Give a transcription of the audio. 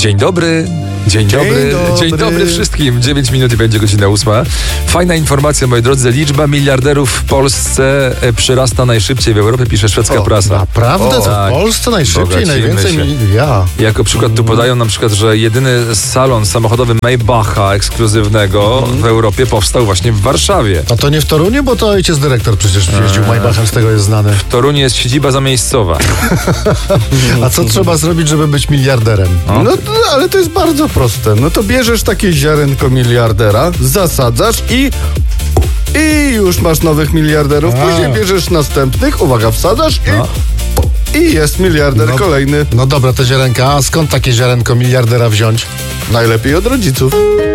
Dzień dobry. Dzień dobry wszystkim. 9 minut i będzie godzina 8. Fajna informacja, moi drodzy. Liczba miliarderów w Polsce przyrasta najszybciej w Europie, pisze szwedzka prasa. Naprawdę? W Polsce najszybciej, najwięcej Jako przykład tu podają na przykład, że jedyny salon samochodowy Maybacha ekskluzywnego w Europie powstał właśnie w Warszawie. A to nie w Toruniu, bo to ojciec dyrektor przecież jeździł Maybachem, z tego jest znany. W Toruniu jest siedziba zamiejscowa. A co trzeba zrobić, żeby być miliarderem? No, ale to jest bardzo proste. No to bierzesz takie ziarenko miliardera, zasadzasz i już masz nowych miliarderów. Później bierzesz następnych, uwaga, wsadzasz i jest miliarder kolejny. No dobra, te ziarenka. A skąd takie ziarenko miliardera wziąć? Najlepiej od rodziców.